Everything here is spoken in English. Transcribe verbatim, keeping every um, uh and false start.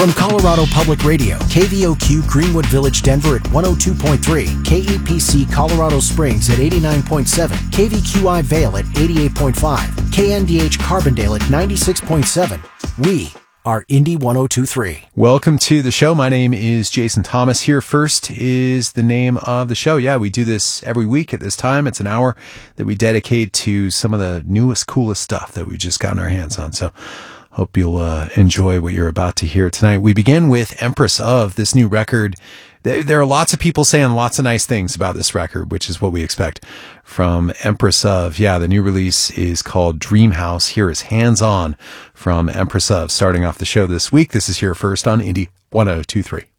From Colorado Public Radio, K V O Q Greenwood Village, Denver at one oh two point three, K E P C Colorado Springs at eighty-nine point seven, K V Q I Vail at eighty-eight point five, K N D H Carbondale at ninety-six point seven. We are Indy one oh two point three. Welcome to the show. My name is Jason Thomas. Here First is the name of the show. Yeah, we do this every week at this time. It's an hour that we dedicate to some of the newest, coolest stuff that we've just gotten our hands on. So hope you'll uh, enjoy what you're about to hear tonight. We begin with Empress of, this new record. There, there are lots of people saying lots of nice things about this record, which is what we expect from Empress of. Yeah, the new release is called Dream House. Here is Hands On from Empress of, starting off the show this week. This is Here First on Indy one oh two point three.